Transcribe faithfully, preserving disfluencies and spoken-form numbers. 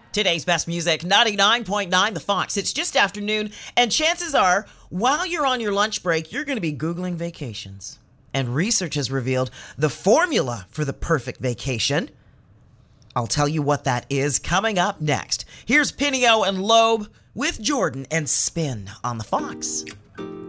Today's best music, ninety-nine point nine The Fox. It's just afternoon, and chances are, while you're on your lunch break, you're going to be Googling vacations. And research has revealed the formula for the perfect vacation. I'll tell you what that is coming up next. Here's Pinio and Loeb with Jordan and Spin on The Fox.